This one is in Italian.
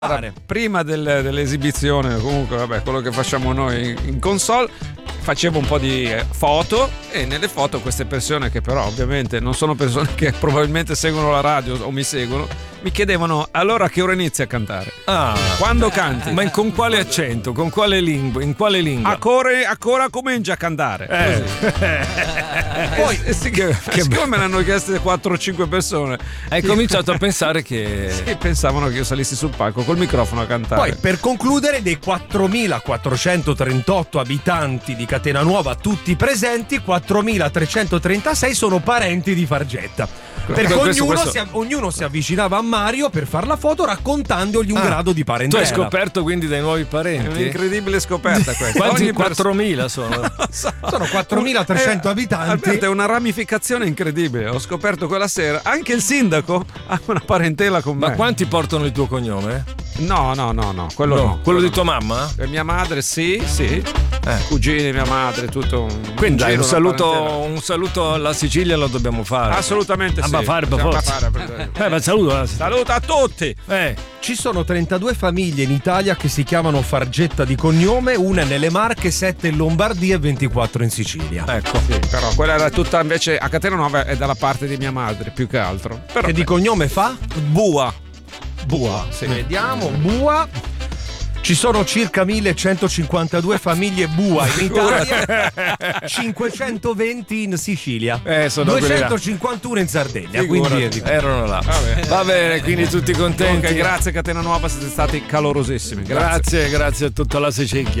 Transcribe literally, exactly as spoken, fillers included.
Prima del, dell'esibizione, comunque, vabbè, quello che facciamo noi in console, facevo un po' di foto e nelle foto queste persone, che però ovviamente non sono persone che probabilmente seguono la radio o mi seguono, mi chiedevano allora a che ora inizi a cantare. Ah, quando canti? Ma con quale accento? Con quale lingua? In quale lingua? A core, a cora cominci a cantare. Eh. Poi eh, sì, che, che siccome me l'hanno chieste quattro o cinque persone, hai cominciato a pensare che sì, pensavano che io salissi sul palco col microfono a cantare. Poi per concludere, dei quattromilaquattrocentotrentotto abitanti di Catena Nuova tutti presenti, quattromilatrecentotrentasei sono parenti di Fargetta. Perché questo, ognuno, questo... Si, ognuno si avvicinava a Mario per far la foto raccontandogli un ah, grado di parentela. Tu hai scoperto quindi dei nuovi parenti? È un'incredibile scoperta questa. Quanti? quattromila sono? so. Sono quattromilatrecento eh, abitanti. Alberto, è una ramificazione incredibile. Ho scoperto quella sera. Anche il sindaco ha una parentela con me. Ma quanti portano il tuo cognome? No, no, no, no. Quello no. no quello, quello di no. tua mamma? E mia madre, sì, sì. Eh. Cugini, mia madre, tutto un. Quindi dai, un saluto, parentela. un saluto alla Sicilia lo dobbiamo fare. Assolutamente ah, sì. Ma fare per forza. Fare, per... eh, ma saluto. Saluto a tutti. Eh. Ci sono trentadue famiglie in Italia che si chiamano Fargetta di cognome, una nelle Marche, sette in Lombardia e ventiquattro in Sicilia. Ecco, sì, però quella era tutta invece a Catena Nuova, è dalla parte di mia madre più che altro. Però, che di cognome fa? Bua. Bua, sì. Vediamo, Bua. Ci sono circa millecentocinquantadue famiglie Bua in Italia, cinquecentoventi in Sicilia, eh, sono duecentocinquantuno in Sardegna. Quindi erano là. Vabbè. Va bene, quindi tutti contenti. Okay, grazie Catena Nuova, siete stati calorosissimi. Grazie, grazie, grazie a tutta la Sicilia.